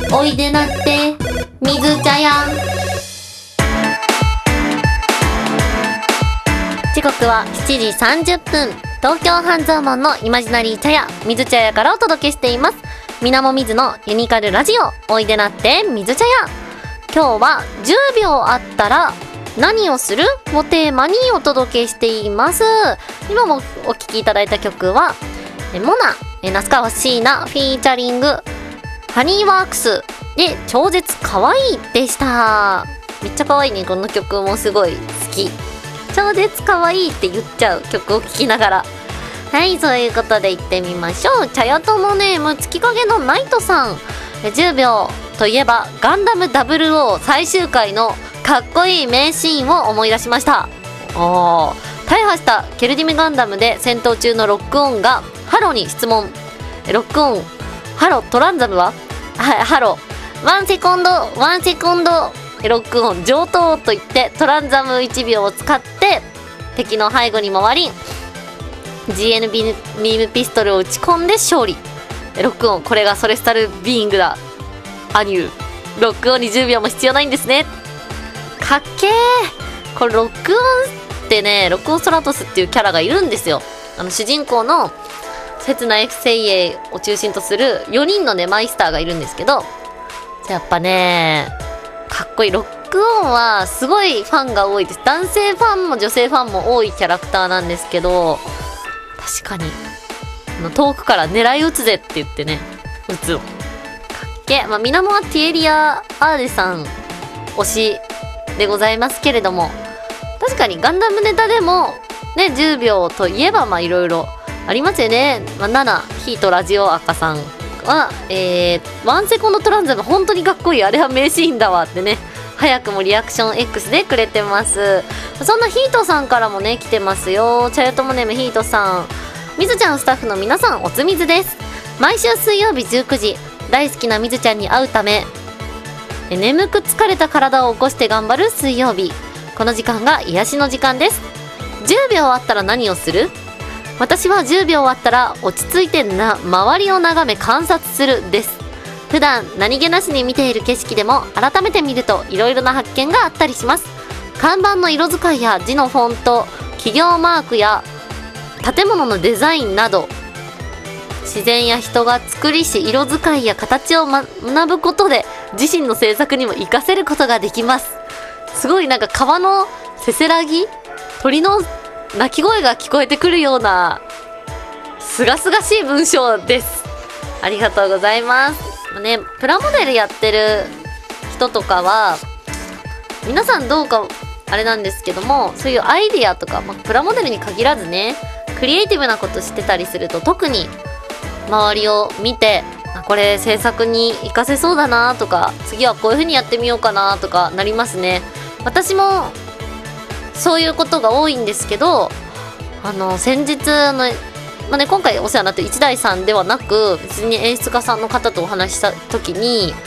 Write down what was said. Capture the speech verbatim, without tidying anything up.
おいでなって水茶屋。時刻はしちじさんじゅっぷん、東京半蔵門のイマジナリー茶屋水茶屋からお届けしています。みなもみずのユニカルラジオ、おいでなって水茶屋。今日はじゅうびょうあったら何をするをテーマにお届けしています。今もお聴きいただいた曲はモナ、那須川椎名フィーチャリングハニーワークスで超絶かわいいでした。めっちゃかわいいね。この曲もすごい好き。超絶かわいいって言っちゃう曲を聴きながら、はい、そういうことで行ってみましょう。茶屋友ネーム月影のナイトさん。じゅうびょうといえばガンダム ダブルオー 最終回のかっこいい名シーンを思い出しました。おー、大破したケルディメガンダムで戦闘中のロックオンがハロに質問。ロックオン、ハロトランザムははハロワンセコンドワンセコンドロックオン上等と言ってトランザムいちびょうを使って敵の背後に回り ジーエヌ ビームピストルを打ち込んで勝利。ロックオン、これがソレスタルビーイングだ。アニュー、ロックオンにじゅうびょうも必要ないんですね。かっけー。これロックオンってね、ロックオンストラトスっていうキャラがいるんですよ。あの主人公の刹那 F 精鋭を中心とするよにんのねマイスターがいるんですけど、やっぱねかっこいい。ロックオンはすごいファンが多いです。男性ファンも女性ファンも多いキャラクターなんですけど、確かに遠くから狙い撃つぜって言ってね撃つのかっけ。まあみなもはティエリア・アーデさん推しでございますけれども、確かにガンダムネタでもねじゅうびょうといえばまあいろいろありますよね。まあ、ななヒートラジオ赤さんは、えー、ワンセコンドトランザム本当にかっこいい、あれは名シーンだわってね、早くもリアクション X でくれてます。そんなヒートさんからもね来てますよ。チャヤトモネームヒートさん。みずちゃんスタッフの皆さん、おつみずです。毎週水曜日じゅうくじ、大好きなみずちゃんに会うため眠く疲れた体を起こして頑張る水曜日。この時間が癒しの時間です。じゅうびょうあったら何をする？私はじゅうびょうあったら落ち着いてな周りを眺め観察するです。普段何気なしに見ている景色でも改めて見るといろいろな発見があったりします。看板の色使いや字のフォント、企業マークや建物のデザインなど、自然や人が作りし色使いや形を、ま、学ぶことで自身の制作にも活かせることができます。すごいなんか川のせせらぎ、鳥の鳴き声が聞こえてくるようなすがすがしい文章です。ありがとうございます。ね、プラモデルやってる人とかは皆さんどうかあれなんですけども、そういうアイディアとか、まあ、プラモデルに限らずね、クリエイティブなことしてたりすると特に周りを見て、あ、これ制作に活かせそうだなとか、次はこういう風にやってみようかなとかなりますね。私もそういうことが多いんですけど、あの先日の、まあね、今回お世話になってる一大さんではなく、別に演出家さんの方とお話しした時に、